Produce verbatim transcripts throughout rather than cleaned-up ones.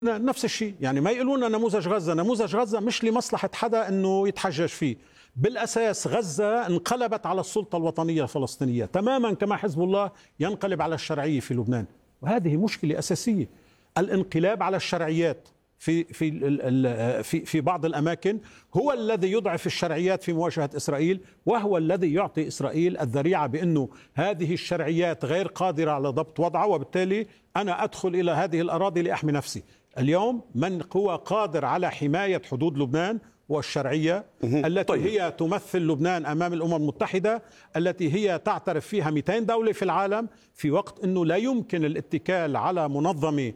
نفس الشيء، يعني ما يقولوا لنا نموذج غزة، نموذج غزة مش لمصلحة حدا انه يتحجج فيه، بالاساس غزة انقلبت على السلطة الوطنية الفلسطينية تماما كما حزب الله ينقلب على الشرعية في لبنان، وهذه مشكلة اساسية. الانقلاب على الشرعيات في في في في بعض الاماكن هو الذي يضعف الشرعيات في مواجهة اسرائيل، وهو الذي يعطي اسرائيل الذريعة بانه هذه الشرعيات غير قادرة على ضبط وضعها، وبالتالي انا ادخل الى هذه الاراضي لاحمي نفسي. اليوم من هو قادر على حماية حدود لبنان والشرعية التي طيب. هي تمثل لبنان أمام الأمم المتحدة، التي هي تعترف فيها مئتين دولة في العالم، في وقت أنه لا يمكن الاتكال على منظمة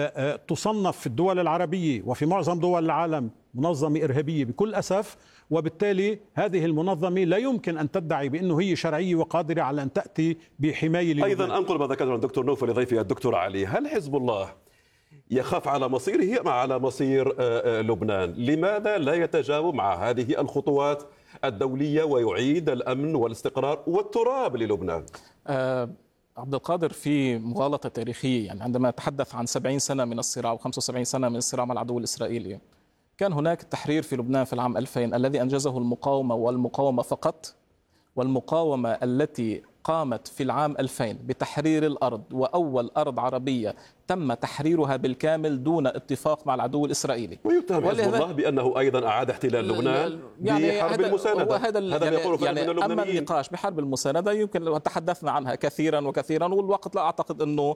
تصنف في الدول العربية وفي معظم دول العالم منظمة إرهابية بكل أسف، وبالتالي هذه المنظمة لا يمكن أن تدعي بأنه هي شرعية وقادرة على أن تأتي بحماية للبنان. أيضا أنقل ما ذكره الدكتور نوفل لضيفي الدكتور علي، هل حزب الله يخاف على مصيره أم على مصير لبنان؟ لماذا لا يتجاوب مع هذه الخطوات الدولية ويعيد الأمن والاستقرار والتراب للبنان؟ أه عبد القادر، في مغالطة تاريخية، يعني عندما نتحدث عن سبعين سنة من الصراع وخمسة وسبعين سنة من الصراع مع العدو الإسرائيلي، كان هناك تحرير في لبنان في العام ألفين الذي أنجزه المقاومة والمقاومة فقط، والمقاومة التي قامت في العام ألفين بتحرير الأرض، وأول أرض عربية تم تحريرها بالكامل دون اتفاق مع العدو الإسرائيلي. ويتهم حزب الله بأنه أيضا أعاد احتلال لبنان يعني بحرب المساندة. هذا هذا يعني يقول يعني من أما النقاش بحرب المساندة يمكن تحدثنا عنها كثيرا وكثيرا، والوقت لا أعتقد أنه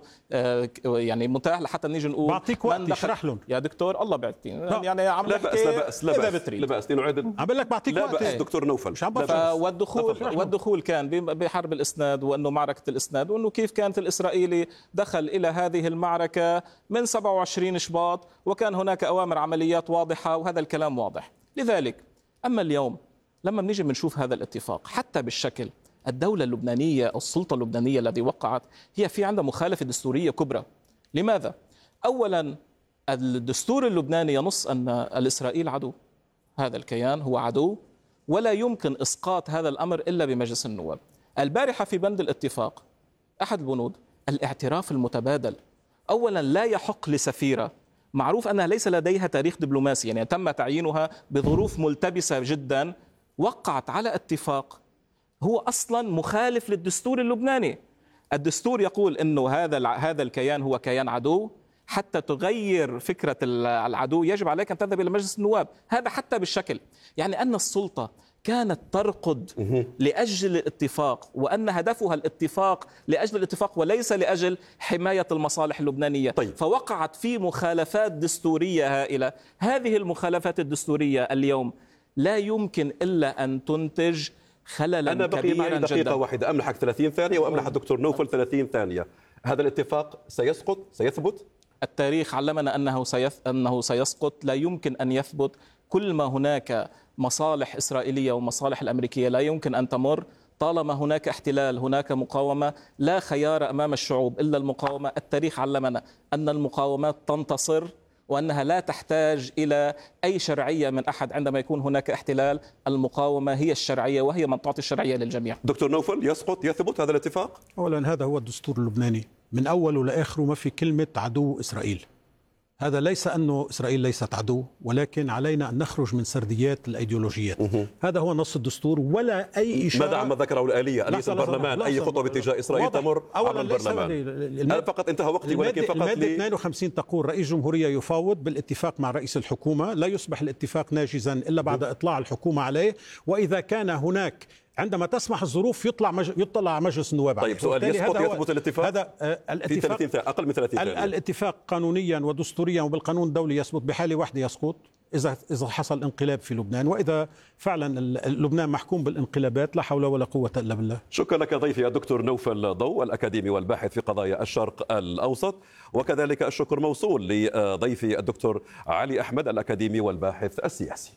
يعني متاح لحتى نيجي نقول بعطيك وقت تشرح لهم يا دكتور. الله بيعطيني يعني عم لا بأس لا بأس لا بأس لا بأس نعيد عم بقول لك بعطيك لا وقت بأس دكتور نوفل. والدخول والدخول كان بحرب الإسناد، وأنه معركة الإسناد، وأنه كيف كانت الإسرائيلي دخل إلى هذه المعركة من سبعة وعشرين شباط، وكان هناك أوامر عمليات واضحة، وهذا الكلام واضح. لذلك أما اليوم لما بنيجي بنشوف هذا الاتفاق حتى بالشكل، الدولة اللبنانية، السلطة اللبنانية التي وقعت، هي في عندها مخالفة دستورية كبرى. لماذا؟ أولا الدستور اللبناني ينص أن الإسرائيل عدو، هذا الكيان هو عدو، ولا يمكن إسقاط هذا الأمر إلا بمجلس النواب. البارحة في بند الاتفاق أحد البنود الاعتراف المتبادل. أولا لا يحق لسفيرة معروف أنها ليس لديها تاريخ دبلوماسي، يعني تم تعيينها بظروف ملتبسة جدا، وقعت على اتفاق هو أصلا مخالف للدستور اللبناني. الدستور يقول أنه هذا هذا الكيان هو كيان عدو، حتى تغير فكرة العدو يجب عليك أن تذهب إلى مجلس النواب. هذا حتى بالشكل، يعني أن السلطة كانت ترقد لأجل الاتفاق، وأن هدفها الاتفاق لأجل الاتفاق وليس لأجل حماية المصالح اللبنانية. طيب. فوقعت في مخالفات دستورية هائلة. هذه المخالفات الدستورية اليوم لا يمكن إلا أن تنتج خللا أنا بقي كبيرا معي دقيقة جدا. واحدة، أمنحك ثلاثين ثانية وأمنح الدكتور نوفل ثلاثين ثانية. هذا الاتفاق سيسقط سيثبت؟ التاريخ علمنا أنه سيث... أنه سيسقط. لا يمكن أن يثبت. كل ما هناك مصالح إسرائيلية ومصالح الأمريكية لا يمكن أن تمر. طالما هناك احتلال، هناك مقاومة، لا خيار أمام الشعوب إلا المقاومة. التاريخ علمنا أن المقاومات تنتصر، وأنها لا تحتاج إلى أي شرعية من أحد. عندما يكون هناك احتلال، المقاومة هي الشرعية، وهي من تعطي الشرعية للجميع. دكتور نوفل، يسقط يثبت هذا الاتفاق؟ أولا هذا هو الدستور اللبناني من أوله لآخره، ما في كلمة عدو إسرائيل. هذا ليس أنه إسرائيل ليست عدو، ولكن علينا أن نخرج من سرديات الأيديولوجيات. هذا هو نص الدستور، ولا أي إشارة. ماذا عما ذكره الآلية أليس البرلمان أي خطوة باتجاه إسرائيل تمر على البرلمان؟ أنا فقط انتهى وقتي، ولكن فقط المادة لي... اثنين وخمسين تقول رئيس جمهورية يفاوض بالاتفاق مع رئيس الحكومة، لا يصبح الاتفاق ناجزا إلا بعد إطلاع الحكومة عليه، وإذا كان هناك عندما تسمح الظروف يطلع مج... يطلع مجلس النواب. طيب سؤال، يسقط يثبت الاتفاق؟ هذا آه الاتفاق في ثلاثين اقل من ثلاثين ثانية. الاتفاق قانونيا ودستوريا وبالقانون الدولي يثبت بحاله واحده، يسقط اذا اذا حصل انقلاب في لبنان، واذا فعلا لبنان محكوم بالانقلابات لا حول ولا قوه الا بالله. شكرا لك ضيفي الدكتور نوفل ضو، الأكاديمي والباحث في قضايا الشرق الأوسط، وكذلك الشكر موصول لضيفي الدكتور علي أحمد، الأكاديمي والباحث السياسي.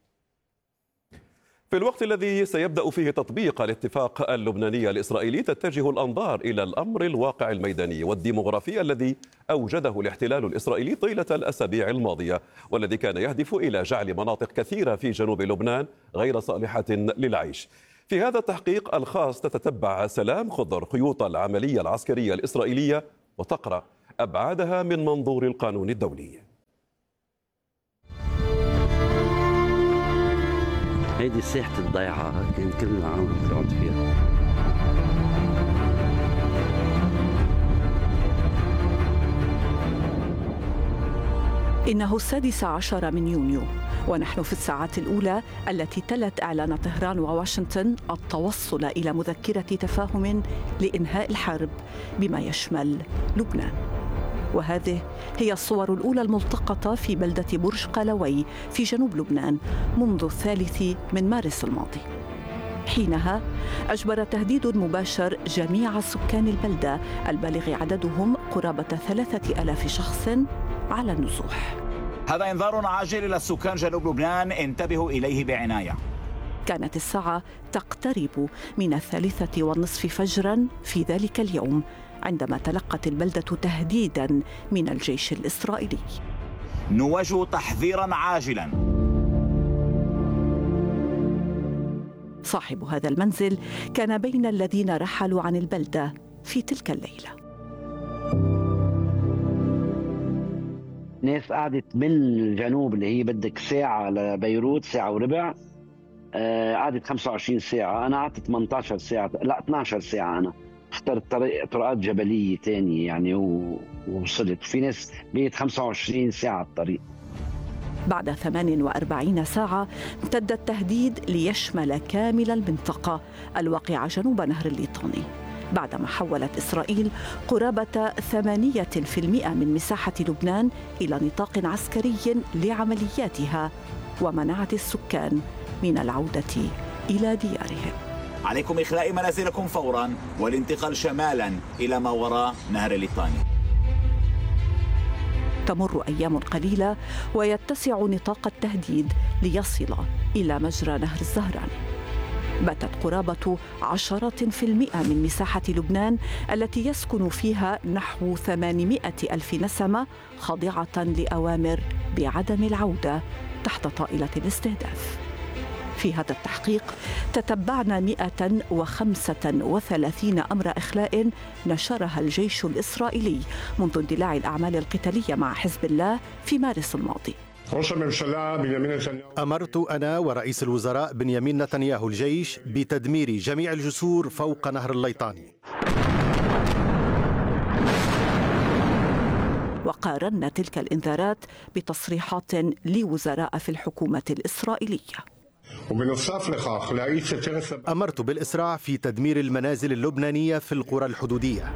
في الوقت الذي سيبدأ فيه تطبيق الاتفاق اللبناني الإسرائيلي، تتجه الأنظار إلى الأمر الواقع الميداني والديمغرافي الذي أوجده الاحتلال الإسرائيلي طيلة الأسابيع الماضية، والذي كان يهدف إلى جعل مناطق كثيرة في جنوب لبنان غير صالحة للعيش. في هذا التحقيق الخاص تتتبع سلام خضر خيوط العملية العسكرية الإسرائيلية وتقرأ أبعادها من منظور القانون الدولي. هيدي ساحة الضيعة كان كل العالم بتقعد فيها. إنه السادس عشر من يونيو ونحن في الساعات الأولى التي تلت إعلان طهران وواشنطن التوصل إلى مذكرة تفاهم لإنهاء الحرب بما يشمل لبنان. وهذه هي الصور الأولى الملتقطة في بلدة برج قلوي في جنوب لبنان منذ الثالث من مارس الماضي. حينها أجبر تهديد مباشر جميع سكان البلدة البالغ عددهم قرابة ثلاثة ألاف شخص على النزوح. هذا إنذار عاجل إلى سكان جنوب لبنان، انتبهوا إليه بعناية. كانت الساعة تقترب من الثالثة والنصف فجراً في ذلك اليوم عندما تلقت البلدة تهديداً من الجيش الإسرائيلي. نوجه تحذيراً عاجلاً. صاحب هذا المنزل كان بين الذين رحلوا عن البلدة في تلك الليلة. ناس قعدت بالجنوب اللي هي بدك ساعة لبيروت، ساعة وربع، آه قعدت خمسة وعشرين ساعة. أنا قعدت ثمانية عشر ساعة، لا اثني عشر ساعة. أنا اخترت طريق طرقات جبلية تانية يعني ووصلت. في ناس بيت خمسة وعشرين ساعة الطريق. بعد ثمان وأربعين ساعة امتد التهديد ليشمل كامل المنطقة الواقعة جنوب نهر الليطاني، بعدما حولت إسرائيل قرابة ثمانية في المئة من مساحة لبنان إلى نطاق عسكري لعملياتها، ومنعت السكان من العودة إلى ديارهم. عليكم إخلاء منازلكم فوراً والانتقال شمالاً إلى ما وراء نهر الليطاني. تمر أيام قليلة ويتسع نطاق التهديد ليصل إلى مجرى نهر الزهران. باتت قرابة عشرة في المئة من مساحة لبنان التي يسكن فيها نحو ثمانمائة ألف نسمة خاضعة لأوامر بعدم العودة تحت طائلة الاستهداف. في هذا التحقيق تتبعنا مئة وخمسة وثلاثين أمر إخلاء نشرها الجيش الإسرائيلي منذ اندلاع الأعمال القتالية مع حزب الله في مارس الماضي. أمرت أنا ورئيس الوزراء بنيامين نتنياهو الجيش بتدمير جميع الجسور فوق نهر الليطاني. وقارنا تلك الإنذارات بتصريحات لوزراء في الحكومة الإسرائيلية. أمرت بالإسراع في تدمير المنازل اللبنانية في القرى الحدودية.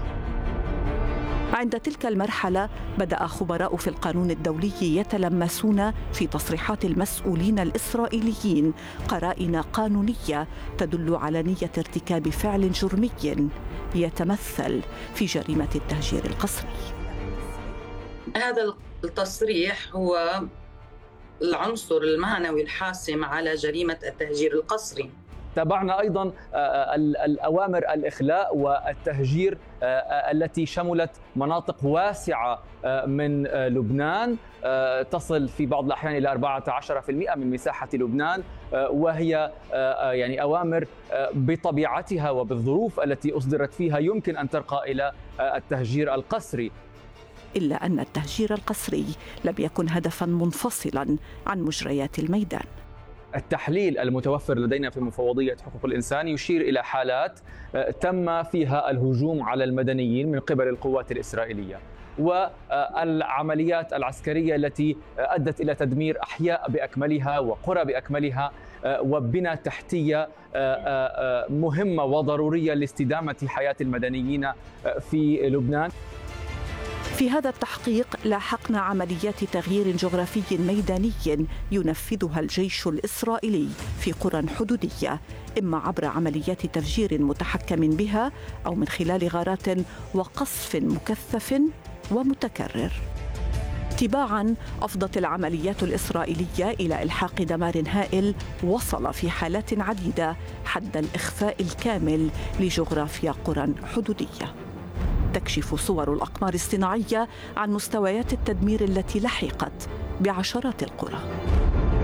عند تلك المرحلة بدأ خبراء في القانون الدولي يتلمسون في تصريحات المسؤولين الإسرائيليين قرائن قانونية تدل على نية ارتكاب فعل جرمي يتمثل في جريمة التهجير القسري. هذا التصريح هو العنصر المعنوي الحاسم على جريمة التهجير القسري. تابعنا أيضا الأوامر الإخلاء والتهجير التي شملت مناطق واسعة من لبنان تصل في بعض الأحيان إلى أربعة عشر بالمئة من مساحة لبنان، وهي يعني أوامر بطبيعتها وبالظروف التي أصدرت فيها يمكن أن ترقى إلى التهجير القسري. إلا أن التهجير القسري لم يكن هدفاً منفصلاً عن مجريات الميدان. التحليل المتوفر لدينا في مفوضية حقوق الإنسان يشير إلى حالات تم فيها الهجوم على المدنيين من قبل القوات الإسرائيلية، والعمليات العسكرية التي أدت إلى تدمير أحياء بأكملها وقرى بأكملها وبنى تحتية مهمة وضرورية لاستدامة حياة المدنيين في لبنان. في هذا التحقيق لاحقنا عمليات تغيير جغرافي ميداني ينفذها الجيش الإسرائيلي في قرى حدودية، إما عبر عمليات تفجير متحكم بها أو من خلال غارات وقصف مكثف ومتكرر. تباعاً أفضت العمليات الإسرائيلية إلى إلحاق دمار هائل وصل في حالات عديدة حد الإخفاء الكامل لجغرافيا قرى حدودية. تكشف صور الأقمار الصناعية عن مستويات التدمير التي لحقت بعشرات القرى.